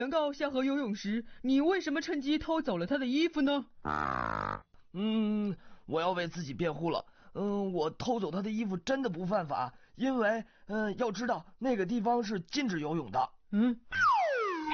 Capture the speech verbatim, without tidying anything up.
原告下河游泳时，你为什么趁机偷走了他的衣服呢？ 嗯，我要为自己辩护了。嗯，我偷走他的衣服真的不犯法，因为，嗯，要知道那个地方是禁止游泳的。 嗯，